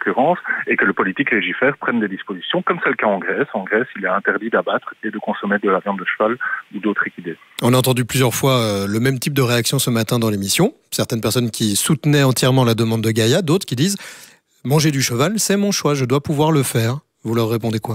l'occurrence, et que le politique légifère, prenne des dispositions, comme c'est le cas en Grèce. En Grèce, il est interdit d'abattre et de consommer de la viande de cheval ou d'autres équidés. On a entendu plusieurs fois le même type de réaction ce matin dans l'émission. Certaines personnes qui soutenaient entièrement la demande de Gaïa, d'autres qui disent « manger du cheval, c'est mon choix, je dois pouvoir le faire ». Vous leur répondez quoi ?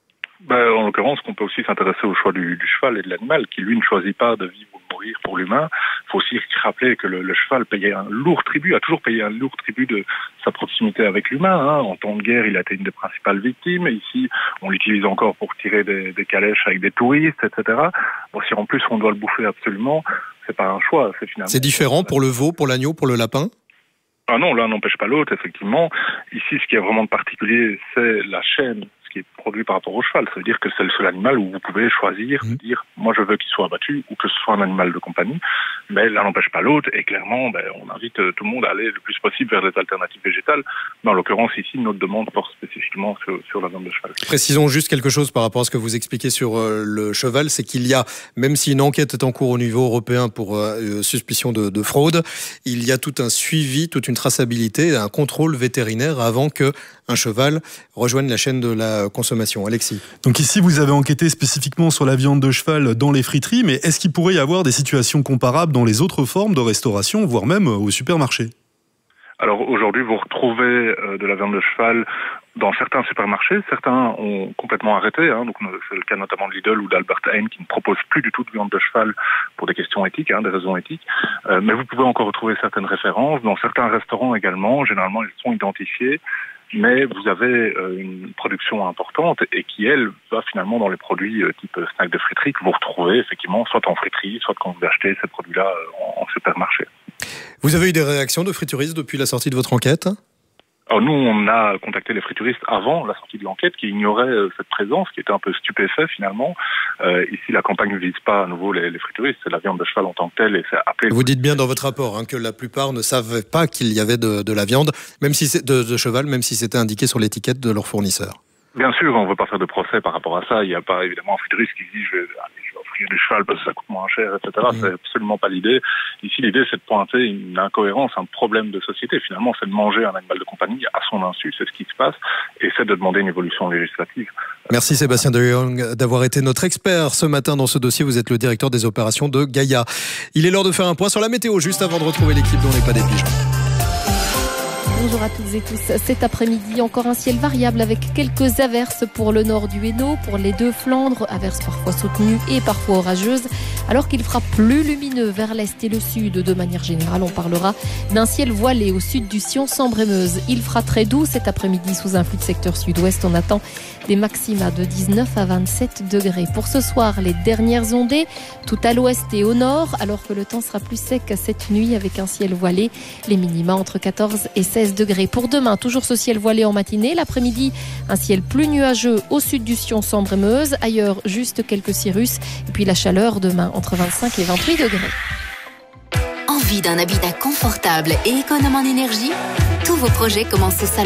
En l'occurrence, on peut aussi s'intéresser au choix du cheval et de l'animal, qui lui ne choisit pas de vivre ou de mourir pour l'humain. Il faut aussi rappeler que le cheval payait un lourd tribut, a toujours payé un lourd tribut de sa proximité avec l'humain. En temps de guerre, il a été une des principales victimes. Ici, on l'utilise encore pour tirer des calèches avec des touristes, etc. Si en plus on doit le bouffer absolument, c'est pas un choix. C'est différent pour le veau, pour l'agneau, pour le lapin ? Ah non, l'un n'empêche pas l'autre, effectivement. Ici, ce qui est vraiment de particulier, c'est la chaîne, ce qui est produit par rapport au cheval. Ça veut dire que c'est le seul animal où vous pouvez choisir, dire, moi je veux qu'il soit abattu ou que ce soit un animal de compagnie. Mais l'un n'empêche pas l'autre et clairement, on invite tout le monde à aller le plus possible vers des alternatives végétales. Mais en l'occurrence, ici, notre demande porte spécifiquement sur la viande de cheval. Précisons juste quelque chose par rapport à ce que vous expliquez sur le cheval, c'est qu'il y a, même si une enquête est en cours au niveau européen pour suspicion de fraude, il y a tout un suivi, toute une traçabilité, un contrôle vétérinaire avant qu'un cheval rejoigne la chaîne de la consommation. Alexis. Donc ici, vous avez enquêté spécifiquement sur la viande de cheval dans les friteries, mais est-ce qu'il pourrait y avoir des situations comparables dans les autres formes de restauration, voire même au supermarché ? Alors aujourd'hui, vous retrouvez de la viande de cheval dans certains supermarchés. Certains ont complètement arrêté. Donc c'est le cas notamment de Lidl ou d'Albert Heijn qui ne proposent plus du tout de viande de cheval pour des questions éthiques, des raisons éthiques. Mais vous pouvez encore retrouver certaines références. Dans certains restaurants également, généralement, elles sont identifiées. Mais vous avez une production importante et qui, elle, va finalement dans les produits type snack de friterie que vous retrouvez effectivement soit en friterie, soit quand vous achetez ces produits-là en supermarché. Vous avez eu des réactions de frituristes depuis la sortie de votre enquête ? Alors nous, on a contacté les frituristes avant la sortie de l'enquête qui ignoraient cette présence, qui était un peu stupéfait finalement. Ici, la campagne ne vise pas à nouveau les frituristes, c'est la viande de cheval en tant que telle. Et c'est appelé... Vous dites bien dans votre rapport que la plupart ne savaient pas qu'il y avait de la viande, même si c'est de cheval, même si c'était indiqué sur l'étiquette de leur fournisseur. Bien sûr, on ne veut pas faire de procès par rapport à ça. Il n'y a pas évidemment un fruiteriste qui dit je vais offrir du cheval parce que ça coûte moins cher, etc. C'est absolument pas l'idée. Ici, l'idée, c'est de pointer une incohérence, un problème de société. Finalement, c'est de manger un animal de compagnie à son insu, c'est ce qui se passe, et c'est de demander une évolution législative. Merci Sébastien De Jong d'avoir été notre expert ce matin dans ce dossier. Vous êtes le directeur des opérations de Gaïa. Il est l'heure de faire un point sur la météo, juste avant de retrouver l'équipe dont n'est pas des pigeons. Bonjour à toutes et tous. Cet après-midi, encore un ciel variable avec quelques averses pour le nord du Hainaut, pour les deux Flandres, averses parfois soutenues et parfois orageuses, alors qu'il fera plus lumineux vers l'est et le sud. De manière générale, on parlera d'un ciel voilé au sud du Sion, Sambre-et-Meuse. Il fera très doux cet après-midi sous un flux de secteur sud-ouest. On attend des maxima de 19 à 27 degrés. Pour ce soir, les dernières ondées, tout à l'ouest et au nord, alors que le temps sera plus sec cette nuit avec un ciel voilé. Les minima entre 14 et 16 degrés. Pour demain, toujours ce ciel voilé en matinée. L'après-midi, un ciel plus nuageux au sud du Sion, Sambre-et-Meuse. Ailleurs, juste quelques cirrus. Et puis la chaleur demain entre 25 et 28 degrés. Envie d'un habitat confortable et économe en énergie ? Tous vos projets commencent au salon.